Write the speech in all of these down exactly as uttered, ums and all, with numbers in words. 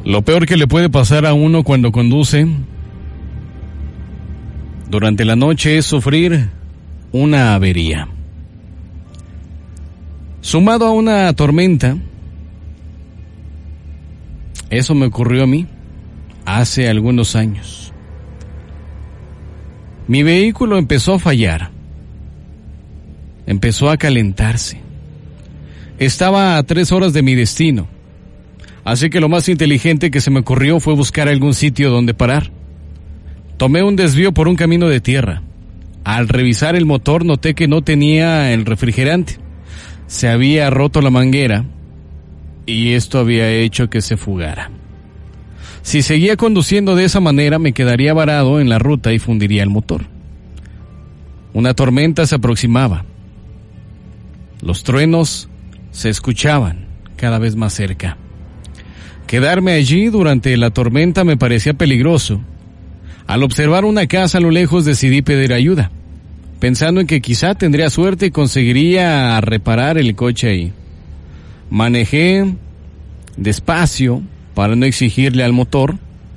Lo peor que le puede pasar a uno cuando conduce durante la noche es sufrir una avería. Sumado a una tormenta, eso me ocurrió a mí hace algunos años. Mi vehículo empezó a fallar, empezó a calentarse. Estaba a tres horas de mi destino, así que lo más inteligente que se me ocurrió fue buscar algún sitio donde parar. Tomé un desvío por un camino de tierra. Al revisar el motor noté que no tenía el refrigerante. Se había roto la manguera y esto había hecho que se fugara. Si seguía conduciendo de esa manera me quedaría varado en la ruta y fundiría el motor. Una tormenta se aproximaba. Los truenos se escuchaban cada vez más cerca. Quedarme allí durante la tormenta me parecía peligroso. Al observar una casa a lo lejos decidí pedir ayuda, pensando en que quizá tendría suerte y conseguiría reparar el coche ahí. Manejé despacio para no exigirle al motor.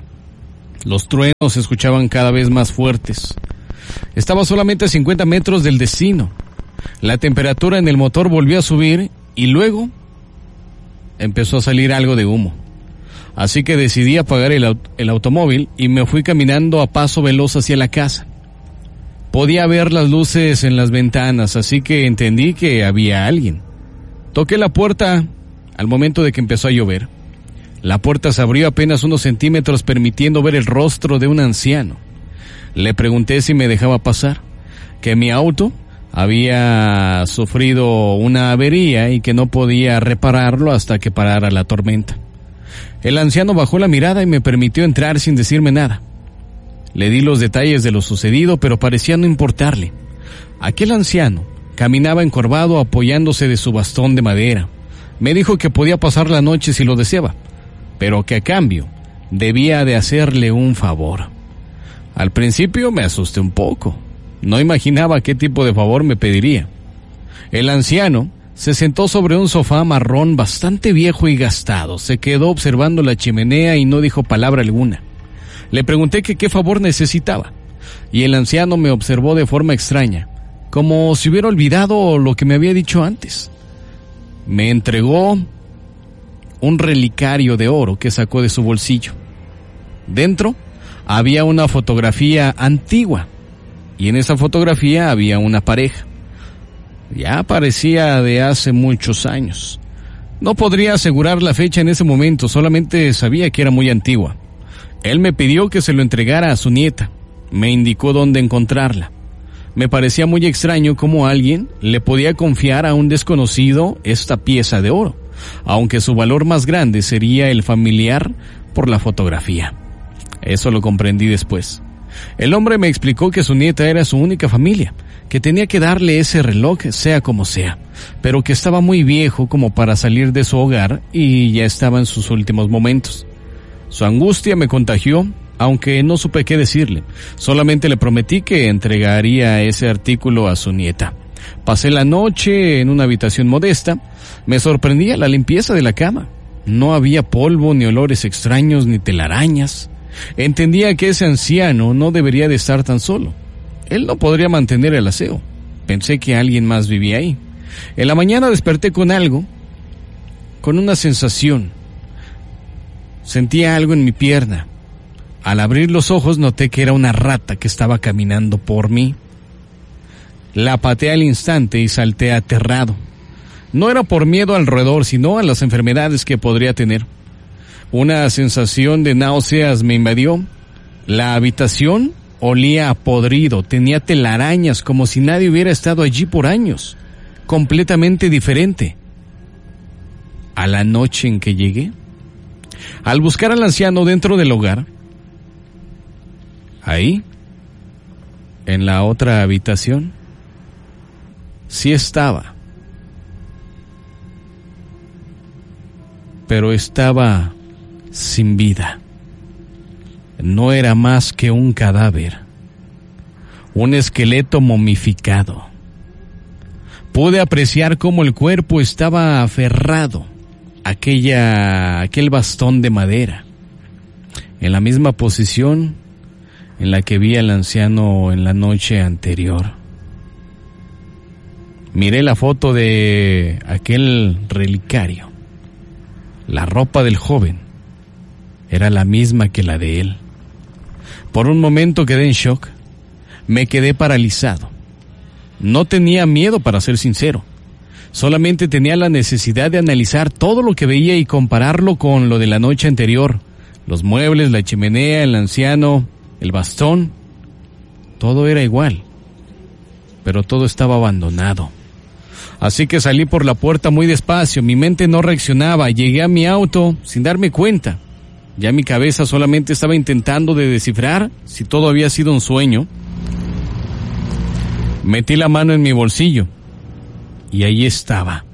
Los truenos se escuchaban cada vez más fuertes. Estaba solamente a cincuenta metros del destino. La temperatura en el motor volvió a subir y luego empezó a salir algo de humo. Así que decidí apagar el, aut- el automóvil y me fui caminando a paso veloz hacia la casa. Podía ver las luces en las ventanas, así que entendí que había alguien. Toqué la puerta al momento de que empezó a llover. La puerta se abrió apenas unos centímetros, permitiendo ver el rostro de un anciano. Le pregunté si me dejaba pasar, que mi auto había sufrido una avería y que no podía repararlo hasta que parara la tormenta. El anciano bajó la mirada y me permitió entrar sin decirme nada. Le di los detalles de lo sucedido, pero parecía no importarle. Aquel anciano caminaba encorvado apoyándose de su bastón de madera. Me dijo que podía pasar la noche si lo deseaba, pero que a cambio debía de hacerle un favor. Al principio me asusté un poco. No imaginaba qué tipo de favor me pediría. El anciano se sentó sobre un sofá marrón bastante viejo y gastado. Se quedó observando la chimenea y no dijo palabra alguna. Le pregunté que qué favor necesitaba, y el anciano me observó de forma extraña, como si hubiera olvidado lo que me había dicho antes. Me entregó un relicario de oro que sacó de su bolsillo. Dentro había una fotografía antigua, y en esa fotografía había una pareja. Ya parecía de hace muchos años. No podría asegurar la fecha en ese momento, solamente sabía que era muy antigua. Él me pidió que se lo entregara a su nieta. Me indicó dónde encontrarla. Me parecía muy extraño cómo alguien le podía confiar a un desconocido esta pieza de oro, aunque su valor más grande sería el familiar por la fotografía. Eso lo comprendí después. El hombre me explicó que su nieta era su única familia, que tenía que darle ese reloj sea como sea, pero que estaba muy viejo como para salir de su hogar y ya estaba en sus últimos momentos. Su angustia me contagió, aunque no supe qué decirle. Solamente le prometí que entregaría ese artículo a su nieta. Pasé la noche en una habitación modesta. Me sorprendía la limpieza de la cama. No había polvo, ni olores extraños, ni telarañas. Entendía que ese anciano no debería de estar tan solo. Él no podría mantener el aseo. Pensé que alguien más vivía ahí. En la mañana desperté con algo, con una sensación. Sentía algo en mi pierna. Al abrir los ojos noté que era una rata que estaba caminando por mí. La pateé al instante y salté aterrado. No era por miedo al roedor, sino a las enfermedades que podría tener. Una sensación de náuseas me invadió. La habitación olía a podrido, tenía telarañas como si nadie hubiera estado allí por años. Completamente diferente a la noche en que llegué. Al buscar al anciano dentro del hogar, ahí, en la otra habitación, sí estaba. Pero estaba sin vida. No era más que un cadáver, un esqueleto momificado. Pude apreciar cómo el cuerpo estaba aferrado a aquella, aquel bastón de madera. en la misma posición en la que vi al anciano en la noche anterior. Miré la foto de aquel relicario. La ropa del joven era la misma que la de él. Por un momento quedé en shock. Me quedé paralizado. No tenía miedo, para ser sincero. Solamente tenía la necesidad de analizar todo lo que veía y compararlo con lo de la noche anterior. Los muebles, la chimenea, el anciano, el bastón. Todo era igual. Pero todo estaba abandonado. Así que salí por la puerta muy despacio. Mi mente no reaccionaba. Llegué a mi auto sin darme cuenta. Ya mi cabeza solamente estaba intentando de descifrar si todo había sido un sueño. Metí la mano en mi bolsillo y ahí estaba.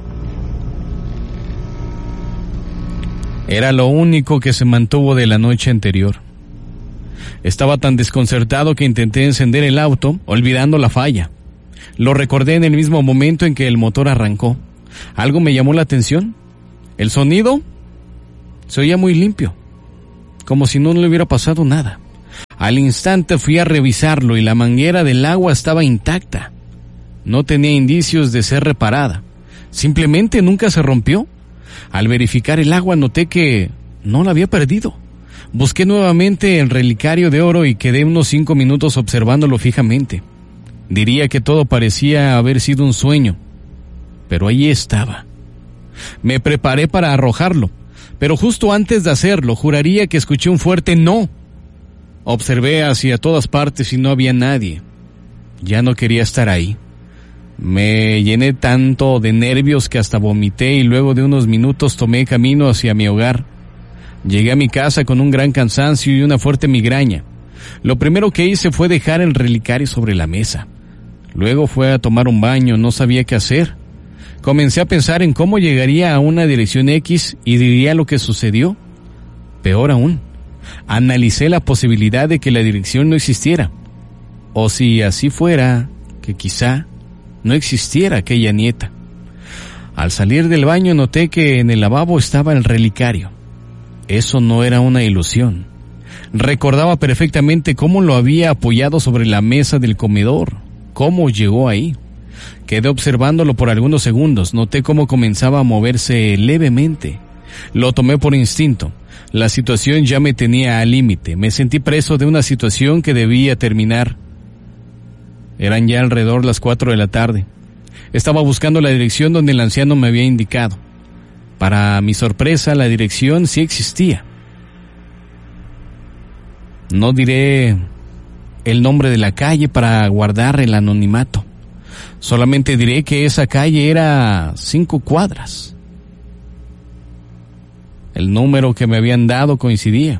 Era lo único que se mantuvo de la noche anterior. Estaba tan desconcertado que intenté encender el auto, olvidando la falla. Lo recordé en el mismo momento en que el motor arrancó. Algo me llamó la atención. El sonido se oía muy limpio, como si no le hubiera pasado nada. Al instante fui a revisarlo y la manguera del agua estaba intacta. No tenía indicios de ser reparada. Simplemente nunca se rompió. Al verificar el agua noté que no la había perdido. Busqué nuevamente el relicario de oro y quedé unos cinco minutos observándolo fijamente. Diría que todo parecía haber sido un sueño, pero ahí estaba. Me preparé para arrojarlo, pero justo antes de hacerlo, juraría que escuché un fuerte no. Observé hacia todas partes y no había nadie. Ya no quería estar ahí. Me llené tanto de nervios que hasta vomité y luego de unos minutos tomé camino hacia mi hogar. Llegué a mi casa con un gran cansancio y una fuerte migraña. Lo primero que hice fue dejar el relicario sobre la mesa. Luego fue a tomar un baño, no sabía qué hacer. Comencé a pensar en cómo llegaría a una dirección X y diría lo que sucedió. Peor aún, analicé la posibilidad de que la dirección no existiera. O si así fuera, que quizá no existiera aquella nieta. Al salir del baño noté que en el lavabo estaba el relicario. Eso no era una ilusión. Recordaba perfectamente cómo lo había apoyado sobre la mesa del comedor. ¿Cómo llegó ahí? Quedé observándolo por algunos segundos. Noté cómo comenzaba a moverse levemente. Lo tomé por instinto. La situación ya me tenía al límite. Me sentí preso de una situación que debía terminar. Eran ya alrededor las cuatro de la tarde. Estaba buscando la dirección donde el anciano me había indicado. Para mi sorpresa, la dirección sí existía. No diré el nombre de la calle para guardar el anonimato. Solamente diré que esa calle era cinco cuadras. El número que me habían dado coincidía.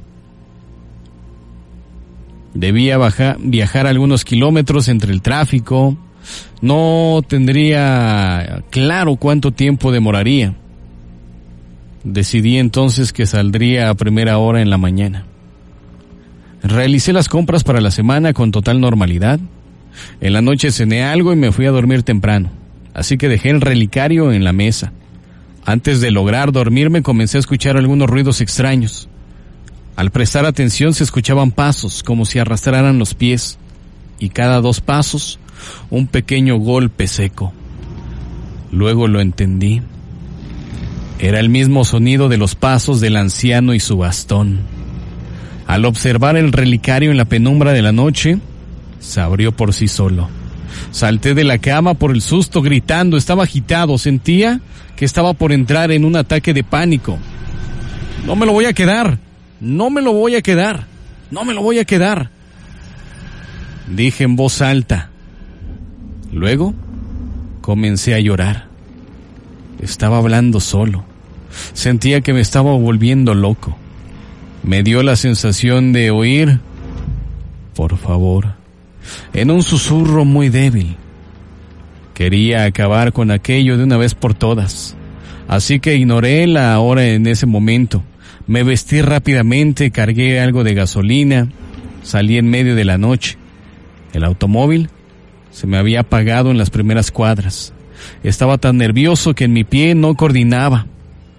Debía bajar, viajar algunos kilómetros entre el tráfico. No tendría claro cuánto tiempo demoraría. Decidí entonces que saldría a primera hora en la mañana. Realicé las compras para la semana con total normalidad. En la noche cené algo y me fui a dormir temprano, así que dejé el relicario en la mesa. Antes de lograr dormirme comencé a escuchar algunos ruidos extraños. Al prestar atención se escuchaban pasos, como si arrastraran los pies, y cada dos pasos, un pequeño golpe seco. Luego lo entendí. Era el mismo sonido de los pasos del anciano y su bastón. Al observar el relicario en la penumbra de la noche, se abrió por sí solo. Salté de la cama por el susto, gritando. Estaba agitado, sentía que estaba por entrar en un ataque de pánico. No me lo voy a quedar, no me lo voy a quedar, no me lo voy a quedar, dije en voz alta. Luego comencé a llorar. Estaba hablando solo. Sentía que me estaba volviendo loco. Me dio la sensación de oír, por favor, en un susurro muy débil. Quería acabar con aquello de una vez por todas. Así que ignoré la hora en ese momento. Me vestí rápidamente, cargué algo de gasolina, salí en medio de la noche. El automóvil se me había apagado en las primeras cuadras. Estaba tan nervioso que en mi pie no coordinaba.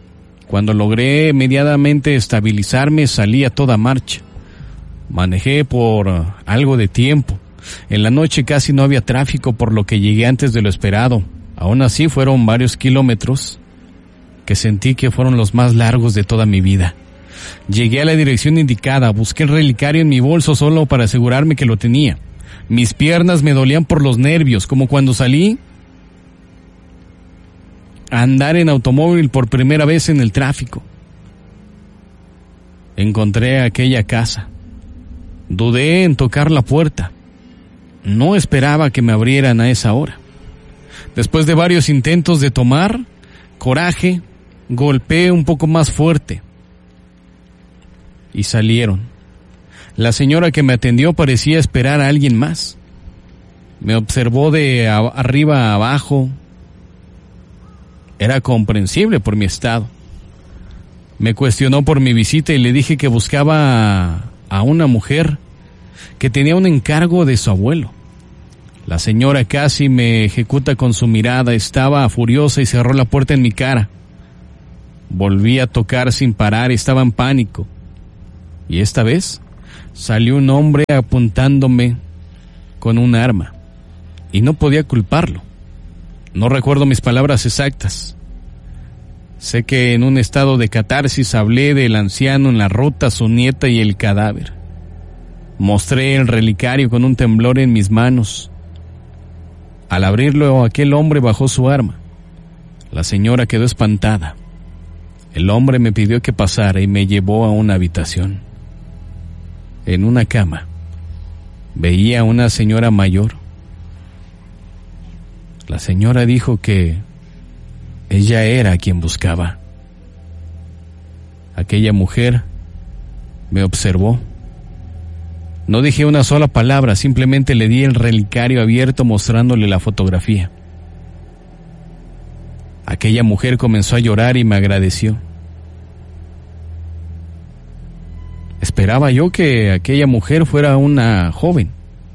Cuando logré medianamente estabilizarme, salí a toda marcha. Manejé por algo de tiempo. En la noche casi no había tráfico, por lo que llegué antes de lo esperado. Aún así fueron varios kilómetros que sentí que fueron los más largos de toda mi vida. Llegué a la dirección indicada, busqué el relicario en mi bolso solo para asegurarme que lo tenía. Mis piernas me dolían por los nervios, como cuando salí a andar en automóvil por primera vez en el tráfico. Encontré aquella casa. Dudé en tocar la puerta. No esperaba que me abrieran a esa hora. Después de varios intentos de tomar coraje, golpeé un poco más fuerte y salieron. La señora que me atendió parecía esperar a alguien más. Me observó de a- arriba a abajo. Era comprensible por mi estado. Me cuestionó por mi visita y le dije que buscaba a, a una mujer que tenía un encargo de su abuelo. La señora casi me ejecuta con su mirada. Estaba furiosa y cerró la puerta en mi cara. Volví a tocar sin parar, estaba en pánico. Y esta vez salió un hombre apuntándome con un arma. Y no podía culparlo. No recuerdo mis palabras exactas. Sé que en un estado de catarsis hablé del anciano en la ruta, su nieta y el cadáver. Mostré el relicario con un temblor en mis manos. Al abrirlo, aquel hombre bajó su arma. La señora quedó espantada. El hombre me pidió que pasara y me llevó a una habitación. En una cama veía a una señora mayor. La señora dijo que ella era a quien buscaba. Aquella mujer me observó. No dije una sola palabra, simplemente le di el relicario abierto mostrándole la fotografía. Aquella mujer comenzó a llorar y me agradeció. Esperaba yo que aquella mujer fuera una joven.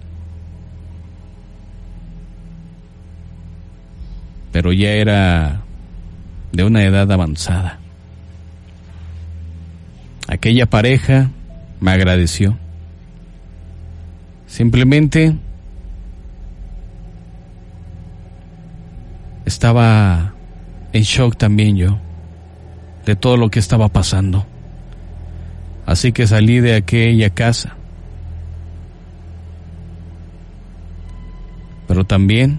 Pero ya era de una edad avanzada. Aquella pareja me agradeció. Simplemente estaba en shock también yo de todo lo que estaba pasando. Así que salí de aquella casa. Pero también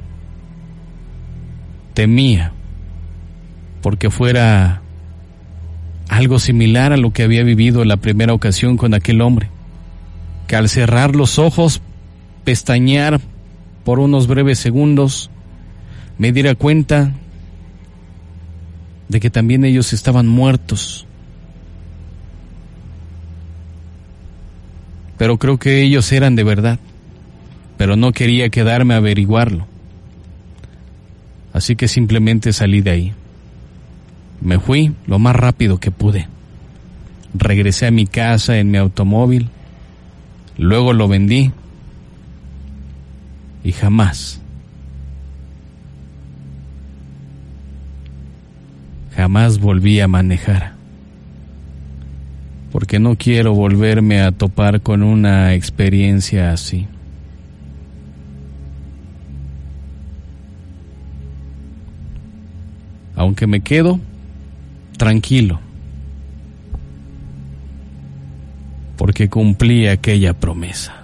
temía porque fuera algo similar a lo que había vivido la primera ocasión con aquel hombre, que al cerrar los ojos, pestañear por unos breves segundos, me diera cuenta de que también ellos estaban muertos. Pero creo que ellos eran de verdad, pero no quería quedarme a averiguarlo. Así que simplemente salí de ahí. Me fui lo más rápido que pude. Regresé a mi casa en mi automóvil. Luego lo vendí. Y jamás, jamás volví a manejar. Porque no quiero volverme a topar con una experiencia así. Aunque me quedo tranquilo, porque cumplí aquella promesa.